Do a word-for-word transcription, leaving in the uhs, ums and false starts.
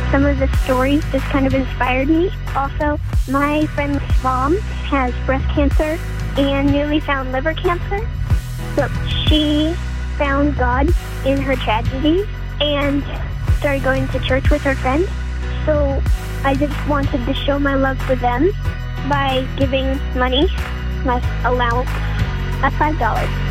some of the stories just kind of inspired me. Also, my friend's mom has breast cancer and newly found liver cancer. So she found God in her tragedy and started going to church with her friends. So I just wanted to show my love for them by giving money, my allowance, of five dollars.